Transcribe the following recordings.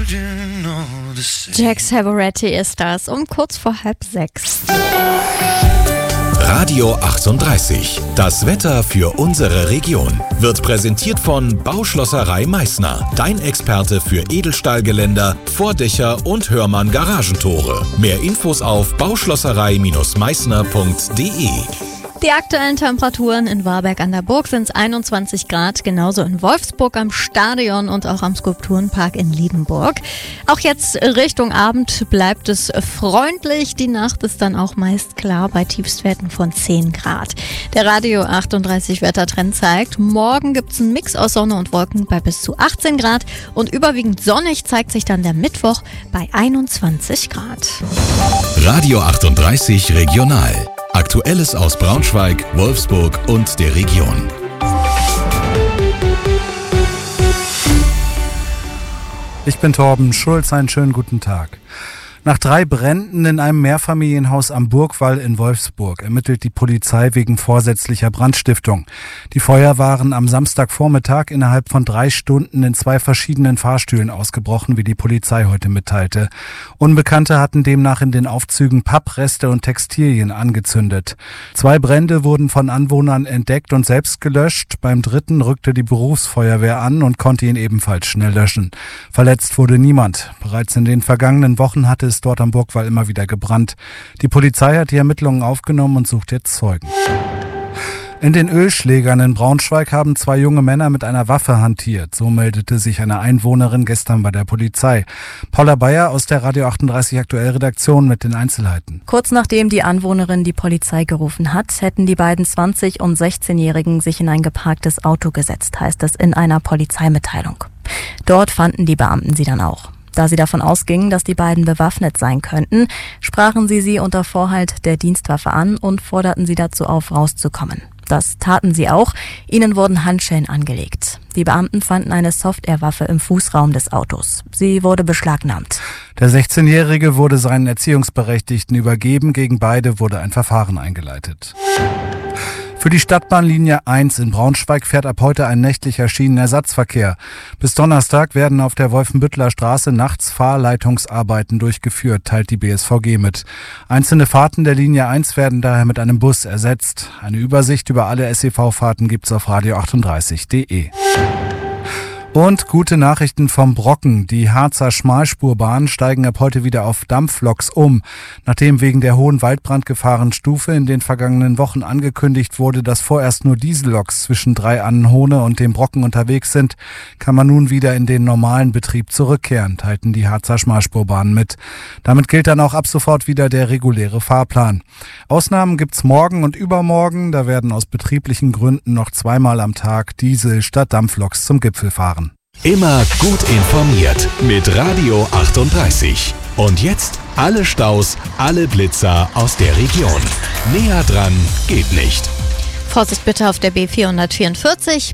Jack Savoretti ist das, um kurz vor 5:30. Radio 38. Das Wetter für unsere Region wird präsentiert von Bauschlosserei Meißner. Dein Experte für Edelstahlgeländer, Vordächer und Hörmann Garagentore. Mehr Infos auf bauschlosserei-meißner.de. Die aktuellen Temperaturen in Warberg an der Burg sind 21 Grad, genauso in Wolfsburg am Stadion und auch am Skulpturenpark in Liebenburg. Auch jetzt Richtung Abend bleibt es freundlich. Die Nacht ist dann auch meist klar bei Tiefstwerten von 10 Grad. Der Radio 38 Wettertrend zeigt, morgen gibt es einen Mix aus Sonne und Wolken bei bis zu 18 Grad und überwiegend sonnig zeigt sich dann der Mittwoch bei 21 Grad. Radio 38 Regional. Aktuelles aus Braunschweig, Wolfsburg und der Region. Ich bin Torben Schulz, einen schönen guten Tag. Nach 3 Bränden in einem Mehrfamilienhaus am Burgwall in Wolfsburg ermittelt die Polizei wegen vorsätzlicher Brandstiftung. Die Feuer waren am Samstagvormittag innerhalb von 3 Stunden in 2 verschiedenen Fahrstühlen ausgebrochen, wie die Polizei heute mitteilte. Unbekannte hatten demnach in den Aufzügen Pappreste und Textilien angezündet. 2 Brände wurden von Anwohnern entdeckt und selbst gelöscht. Beim 3. rückte die Berufsfeuerwehr an und konnte ihn ebenfalls schnell löschen. Verletzt wurde niemand. Bereits in den vergangenen Wochen hatte es dort am Burgwall immer wieder gebrannt. Die Polizei hat die Ermittlungen aufgenommen und sucht jetzt Zeugen. In den Ölschlägern in Braunschweig haben 2 junge Männer mit einer Waffe hantiert. So meldete sich eine Einwohnerin gestern bei der Polizei. Paula Bayer aus der Radio 38 Aktuell Redaktion mit den Einzelheiten. Kurz nachdem die Anwohnerin die Polizei gerufen hat, hätten die beiden 20- und 16-Jährigen sich in ein geparktes Auto gesetzt, heißt es in einer Polizeimitteilung. Dort fanden die Beamten sie dann auch. Da sie davon ausgingen, dass die beiden bewaffnet sein könnten, sprachen sie unter Vorhalt der Dienstwaffe an und forderten sie dazu auf, rauszukommen. Das taten sie auch. Ihnen wurden Handschellen angelegt. Die Beamten fanden eine Softwarewaffe im Fußraum des Autos. Sie wurde beschlagnahmt. Der 16-Jährige wurde seinen Erziehungsberechtigten übergeben. Gegen beide wurde ein Verfahren eingeleitet. Für die Stadtbahnlinie 1 in Braunschweig fährt ab heute ein nächtlicher Schienenersatzverkehr. Bis Donnerstag werden auf der Wolfenbütteler Straße nachts Fahrleitungsarbeiten durchgeführt, teilt die BSVG mit. Einzelne Fahrten der Linie 1 werden daher mit einem Bus ersetzt. Eine Übersicht über alle SEV-Fahrten gibt's auf radio38.de. Und gute Nachrichten vom Brocken. Die Harzer Schmalspurbahnen steigen ab heute wieder auf Dampfloks um. Nachdem wegen der hohen Waldbrandgefahrenstufe in den vergangenen Wochen angekündigt wurde, dass vorerst nur Dieselloks zwischen Drei-Annenhohne und dem Brocken unterwegs sind, kann man nun wieder in den normalen Betrieb zurückkehren, teilten die Harzer Schmalspurbahnen mit. Damit gilt dann auch ab sofort wieder der reguläre Fahrplan. Ausnahmen gibt's morgen und übermorgen. Da werden aus betrieblichen Gründen noch 2-mal am Tag Diesel statt Dampfloks zum Gipfel fahren. Immer gut informiert mit Radio 38. Und jetzt alle Staus, alle Blitzer aus der Region. Näher dran geht nicht. Vorsicht bitte auf der B444,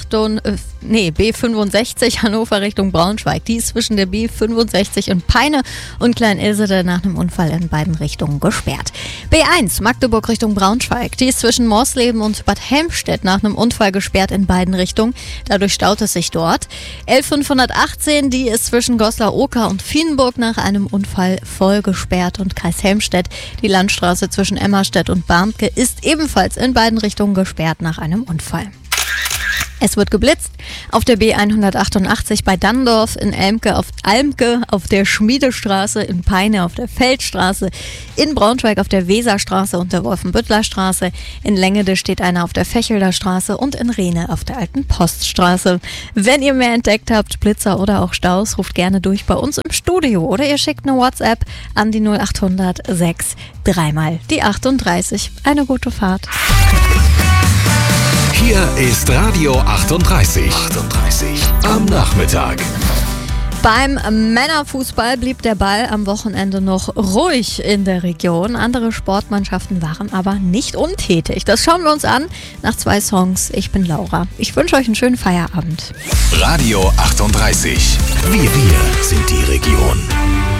B65 Hannover Richtung Braunschweig. Die ist zwischen der B65 und Peine und Klein-Ilsede nach einem Unfall in beiden Richtungen gesperrt. B1 Magdeburg Richtung Braunschweig. Die ist zwischen Morsleben und Bad Helmstedt nach einem Unfall gesperrt in beiden Richtungen. Dadurch staut es sich dort. L518, die ist zwischen Goslar-Oker und Vienburg nach einem Unfall voll gesperrt. Und Kreis Helmstedt, die Landstraße zwischen Emmerstedt und Barmke, ist ebenfalls in beiden Richtungen gesperrt nach einem Unfall. Es wird geblitzt auf der B188 bei Danndorf, in Almke auf der Schmiedestraße, in Peine auf der Feldstraße, in Braunschweig auf der Weserstraße und der Wolfenbütteler Straße, in Längede steht einer auf der Fechelder Straße und in Rehne auf der Alten Poststraße. Wenn ihr mehr entdeckt habt, Blitzer oder auch Staus, ruft gerne durch bei uns im Studio oder ihr schickt eine WhatsApp an die 0800 6 3 die 38. Eine gute Fahrt. Hier ist Radio 38. Am Nachmittag. Beim Männerfußball blieb der Ball am Wochenende noch ruhig in der Region. Andere Sportmannschaften waren aber nicht untätig. Das schauen wir uns an nach 2 Songs. Ich bin Laura. Ich wünsche euch einen schönen Feierabend. Radio 38. Wir sind die Region.